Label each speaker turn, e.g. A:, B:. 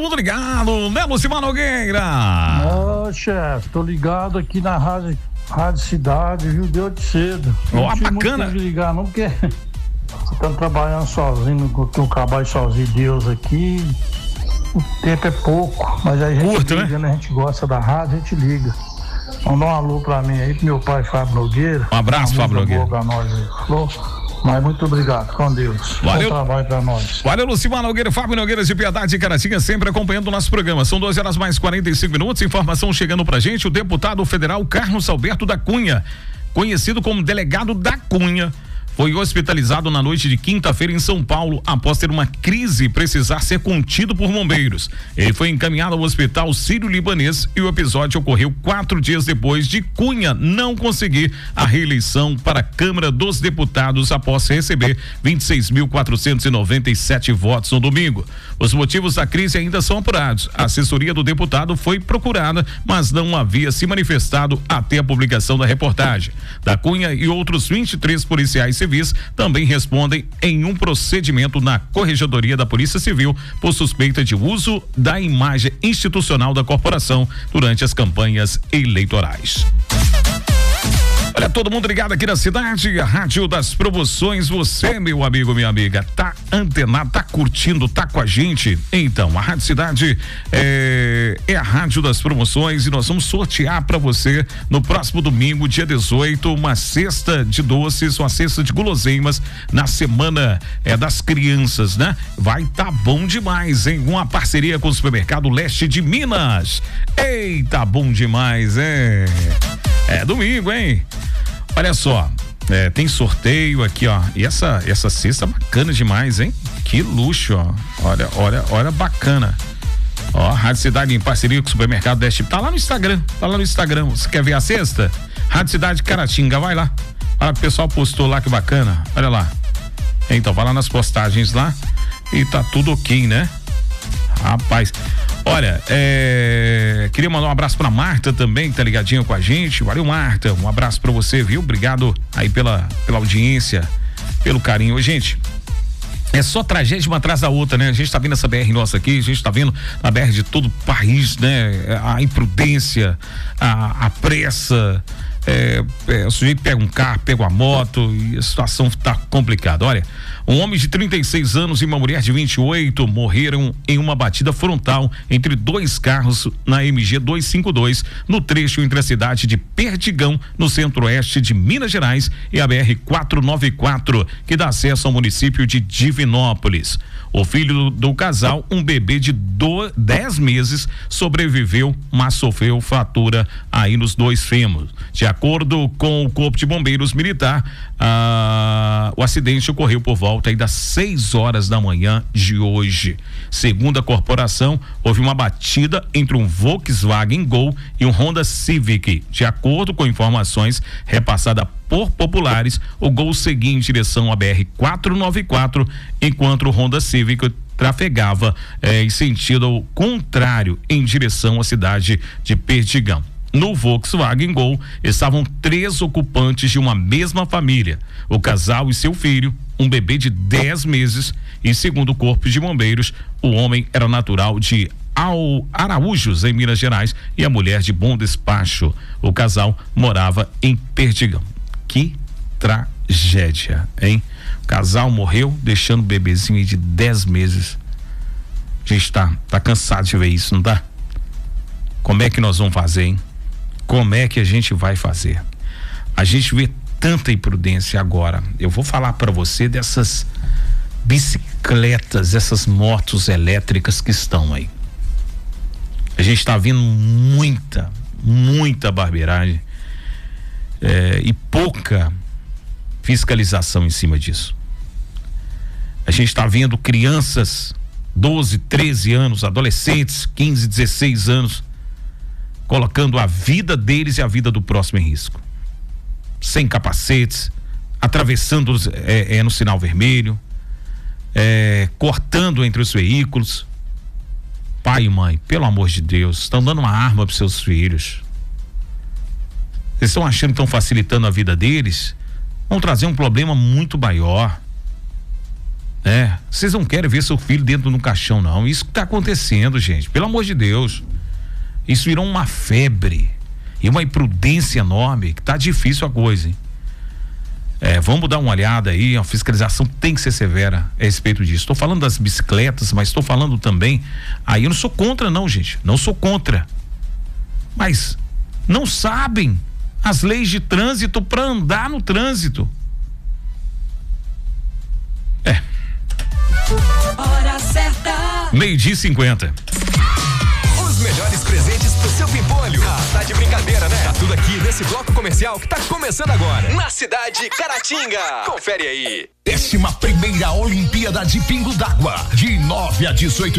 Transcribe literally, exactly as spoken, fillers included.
A: mundo ligado, né, Lucimar Nogueira?
B: Ô, chefe, tô ligado aqui na Rádio, Rádio Cidade, viu? Deu de cedo.
A: Ó, oh, bacana.
B: Não de ligar, não, porque você tá trabalhando sozinho, com um trabalho sozinho, Deus aqui. O tempo é pouco, mas aí a gente
A: Curto,
B: liga,
A: né?
B: né? A gente gosta da rádio, a gente liga. Manda um alô pra mim aí, pro meu pai, Fábio Nogueira.
A: Um abraço, Fábio Nogueira.
B: Pra nós aí, falou? Mas muito obrigado, com Deus.
A: Valeu.
B: Bom trabalho pra nós.
A: Valeu, Lucimar Nogueira, Fábio Nogueira de Piedade e Caratinga, sempre acompanhando o nosso programa. São doze horas mais quarenta e cinco minutos. Informação chegando pra gente: o deputado federal Carlos Alberto da Cunha, conhecido como delegado da Cunha, foi hospitalizado na noite de quinta-feira em São Paulo após ter uma crise e precisar ser contido por bombeiros. Ele foi encaminhado ao hospital Sírio-Libanês e o episódio ocorreu quatro dias depois de Cunha não conseguir a reeleição para a Câmara dos Deputados após receber vinte e seis mil quatrocentos e noventa e sete votos no domingo. Os motivos da crise ainda são apurados. A assessoria do deputado foi procurada, mas não havia se manifestado até a publicação da reportagem. Da Cunha e outros vinte e três policiais civis também respondem em um procedimento na Corregedoria da Polícia Civil por suspeita de uso da imagem institucional da corporação durante as campanhas eleitorais. Olha, todo mundo ligado aqui na cidade, a Rádio das Promoções. Você, meu amigo, minha amiga, tá antenado, tá curtindo, tá com a gente? Então, a Rádio Cidade é, é a Rádio das Promoções e nós vamos sortear para você no próximo domingo, dia dezoito, uma cesta de doces, uma cesta de guloseimas na semana é, das crianças, né? Vai tá bom demais, hein? Uma parceria com o Supermercado Leste de Minas. Eita, bom demais, é. É domingo, hein? Olha só, é, tem sorteio aqui, ó. E essa essa cesta bacana demais, hein? Que luxo, ó. Olha, olha, olha, bacana. Ó, Rádio Cidade em parceria com o Supermercado Leste. Tá lá no Instagram, tá lá no Instagram. Você quer ver a cesta? Rádio Cidade Caratinga, vai lá. Olha, o pessoal postou lá, que bacana. Olha lá. Então, vai lá nas postagens lá e tá tudo ok, né? Rapaz, olha, é, queria mandar um abraço pra Marta também, que tá ligadinha com a gente. Valeu, Marta, um abraço pra você, viu? Obrigado aí pela, pela audiência, pelo carinho. Gente, é só tragédia uma atrás da outra, né? A gente tá vendo essa B R nossa aqui, a gente tá vendo a B R de todo o país, né? A imprudência, a, a pressa. É, é, o sujeito pega um carro, pega uma moto e a situação tá complicada. Olha, um homem de trinta e seis anos e uma mulher de vinte e oito morreram em uma batida frontal entre dois carros na M G duzentos e cinquenta e dois, no trecho entre a cidade de Perdigão, no centro-oeste de Minas Gerais, e a B R quatrocentos e noventa e quatro, que dá acesso ao município de Divinópolis. O filho do, do casal, um bebê de dez meses, sobreviveu, mas sofreu fratura aí nos dois fêmurs. De acordo com o Corpo de Bombeiros Militar, ah, o acidente ocorreu por volta aí das seis horas da manhã de hoje. Segundo a corporação, houve uma batida entre um Volkswagen Gol e um Honda Civic. De acordo com informações repassadas por populares, o Gol seguia em direção à B R quatrocentos e noventa e quatro, enquanto o Honda Civic trafegava eh, em sentido contrário em direção à cidade de Perdigão. No Volkswagen Gol estavam três ocupantes de uma mesma família: o casal e seu filho, um bebê de dez meses, e segundo o Corpo de Bombeiros, o homem era natural de Ao Araújos, em Minas Gerais, e a mulher de Bom Despacho. O casal morava em Perdigão. Que tragédia, hein? O casal morreu deixando o bebezinho de dez meses. A gente tá, tá cansado de ver isso, não tá? Como é que nós vamos fazer, hein? Como é que a gente vai fazer? A gente vê tanta imprudência agora. Eu vou falar para você dessas bicicletas, essas motos elétricas que estão aí. A gente está vendo muita, muita barbeiragem é, e pouca fiscalização em cima disso. A gente está vendo crianças, doze, treze anos, adolescentes, quinze, dezesseis anos, colocando a vida deles e a vida do próximo em risco. Sem capacetes, atravessando é, é, no sinal vermelho, é, cortando entre os veículos. Pai e mãe, pelo amor de Deus, estão dando uma arma para seus filhos. Eles estão achando que estão facilitando a vida deles, vão trazer um problema muito maior. É, vocês não querem ver seu filho dentro de um caixão, não. Isso que tá acontecendo, gente. Pelo amor de Deus. Isso virou uma febre e uma imprudência enorme, que tá difícil a coisa, hein? É, vamos dar uma olhada aí, a fiscalização tem que ser severa a respeito disso. Estou falando das bicicletas, mas estou falando também, aí eu não sou contra não, gente, não sou contra, mas não sabem as leis de trânsito para andar no trânsito. É.
C: Hora certa.
A: Meio-dia e cinquenta.
D: Os melhores presentes pro seu pimpolho. Ah, tá de brincadeira, né? Tá tudo aqui nesse bloco comercial que tá começando agora. Na cidade Caratinga. Confere aí.
E: Décima primeira Olimpíada de Pingo d'Água, de nove a dezoito